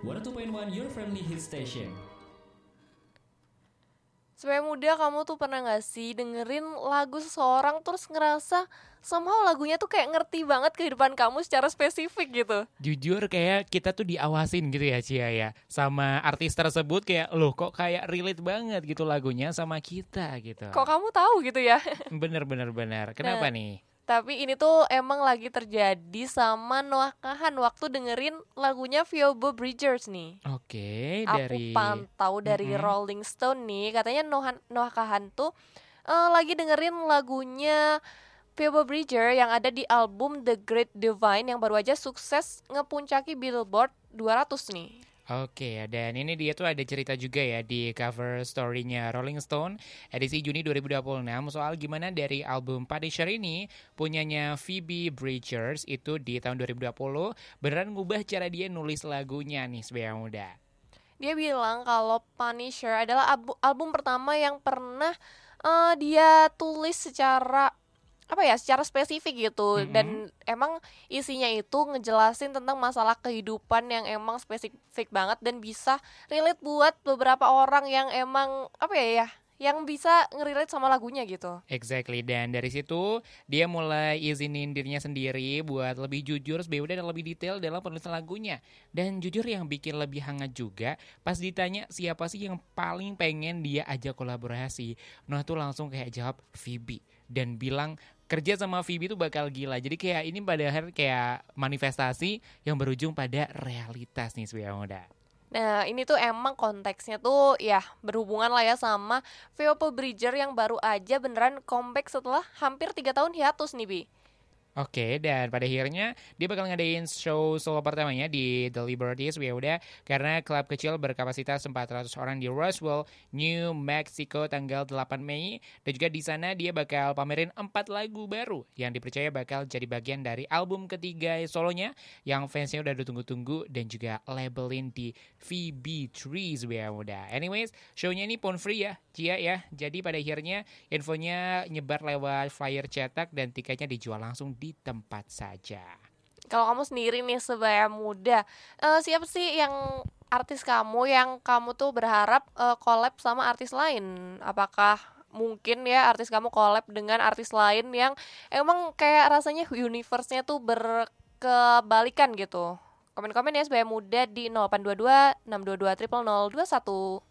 102.1 Your Friendly Hit Station. Sebagai muda, kamu tuh pernah gak sih dengerin lagu seseorang terus ngerasa somehow lagunya tuh kayak ngerti banget kehidupan kamu secara spesifik gitu? Jujur kayak kita tuh diawasin gitu ya Cia ya, sama artis tersebut, kayak loh kok kayak relate banget gitu lagunya sama kita gitu. Kok kamu tahu gitu ya? Bener. Kenapa Nah, nih? Tapi ini tuh emang lagi terjadi sama Noah Kahan waktu dengerin lagunya Phoebe Bridgers nih. Oke, Aku dari pantau dari Mm-mm. Rolling Stone nih, katanya Noah Kahan tuh lagi dengerin lagunya Phoebe Bridgers yang ada di album The Great Divine yang baru aja sukses ngepuncaki Billboard 200 nih. Oke, dan ini dia tuh ada cerita juga ya di cover story-nya Rolling Stone edisi Juni 2026 soal gimana dari album Punisher ini punyanya Phoebe Bridgers itu di tahun 2020 beneran ngubah cara dia nulis lagunya nih sebagai muda. Dia bilang kalau Punisher adalah album pertama yang pernah dia tulis secara spesifik gitu, dan emang isinya itu ngejelasin tentang masalah kehidupan yang emang spesifik banget dan bisa relate buat beberapa orang yang emang yang bisa ngerelate sama lagunya gitu. Exactly, dan dari situ dia mulai izinin dirinya sendiri buat lebih jujur sebenarnya dan lebih detail dalam penulisan lagunya. Dan jujur yang bikin lebih hangat juga pas ditanya siapa sih yang paling pengen dia ajak kolaborasi, Noah tuh langsung kayak jawab Phoebe dan bilang kerja sama Phoebe tuh bakal gila. Jadi kayak ini padahal kayak manifestasi yang berujung pada realitas nih sebagai muda. Nah, ini tuh emang konteksnya tuh ya berhubungan lah ya sama Phoebe Bridgers yang baru aja beneran comeback setelah hampir 3 tahun hiatus nih, Bi. Oke, dan pada akhirnya dia bakal ngadain show solo pertamanya di The Liberties, ya udah, karena klub kecil berkapasitas 400 orang di Roswell, New Mexico tanggal 8 Mei. Dan juga di sana dia bakal pamerin 4 lagu baru yang dipercaya bakal jadi bagian dari album ketiga solonya yang fansnya udah ditunggu-tunggu dan juga labelin di VB3, ya udah. Anyways, shownya ini pun free ya, Cia ya. Jadi pada akhirnya infonya nyebar lewat flyer cetak dan tiketnya dijual langsung di tempat saja. Kalau kamu sendiri nih sebagai muda, siapa sih yang artis kamu yang kamu tuh berharap collab sama artis lain? Apakah mungkin ya artis kamu collab dengan artis lain yang emang kayak rasanya universe-nya tuh berkebalikan gitu? Komen-komen ya sebagai muda di 0822 622 0001.